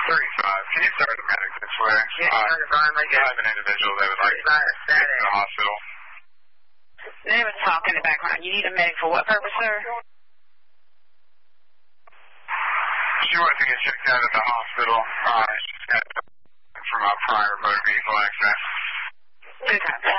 Can you start the medic this way? Yeah, I have an individual that would like to get to the hospital. They was talking in the background. You need a medic for what purpose, sir? She wanted to get checked out at the hospital. She's got from a prior motor vehicle accident. Okay.